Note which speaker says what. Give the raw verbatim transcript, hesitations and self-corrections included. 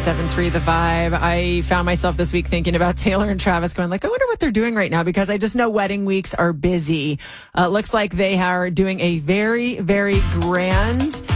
Speaker 1: seven three The Vibe. I found myself this week thinking about Taylor and Travis going like, I wonder what they're doing right now because I just know wedding weeks are busy. Uh, looks like they are doing a very, very grand